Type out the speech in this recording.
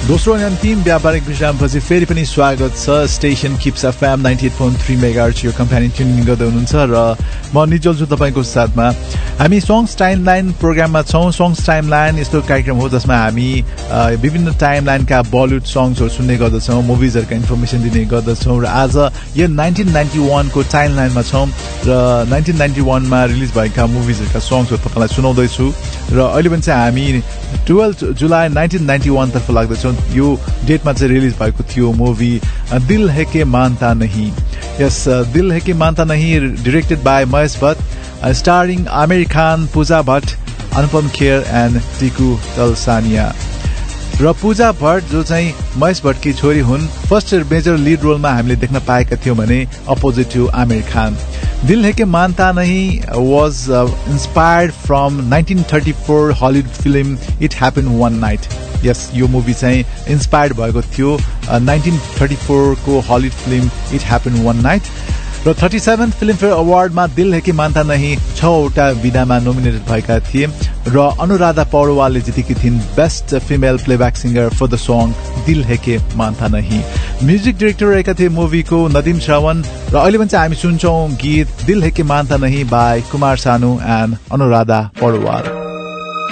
दोस्रो अनि अन्तिम व्यापारिक विश्रामपछि फेरि पनि स्वागत छ। स्टेशन किप्स एफएम 98.3 मेगाहर्ट्ज यो कम्प्यानी ट्युनिङ गर्दै हुनुहुन्छ र म निजल छु तपाईको साथमा। हामी सङ्ग्स टाइमलाइन प्रोग्राममा छौँ। सङ्ग्स टाइमलाइन यस्तो कार्यक्रम हो जसमा हामी विभिन्न टाइमलाइनका बलिउड सङ्ग्सहरू सुन्ने गर्दछौँ, मुभिजहरूका इन्फर्मेसन दिने गर्दछौँ र आज यो 1991 को टाइमलाइनमा छौँ र 1991 मा रिलिज भएका मुभिजहरूका सङ्ग्सहरू तपाईँलाई सुनाउँदैछु र अहिले पनि चाहिँ हामी 12 जुलाई 1991 तर्फ लाग्दैछौँ। यो डेटमा चाहिँ रिलिज भएको थियो मुभी दिल है के मानता नहीं। यस दिल है के मानता नहीं directed bye Mahesh Bhatt, starting Aamir Khan, Pooja Bhatt, Anupam Kher and टिकु Talsania. र पूजा भट्ट जो चाहिँ महेश भट्टकी छोरी हुन्, फर्स्ट मेजर लिड रोलमा हामीले देख्न पाएका थियौँ भने अपोजिट टु आमिर खान। दिल है के मानता नहीं was inspired from 1934 Hollywood film it happen one night. यस यो मुभी चाहिँ इन्स्पायर्ड भएको थियो 1934 को Hollywood film it happen one night र 37th फिल्मफेयर अवार्डमा दिल है कि मानता नहीं 6वटा विधामा नोमिनेटेड भएका थिए र अनुराधा पौडवालले जितेकी थिइन् best female playback singer for the सङ्ग दिल है के मानता नहीं। म्युजिक डाइरेक्टर रहेका थिए मुभीको नदीम श्रवण र अहिले पनि हामी सुन्छौं गीत दिल है कि मानता नहीं बाय कुमार सानु एन्ड अनुराधा पौडवाल।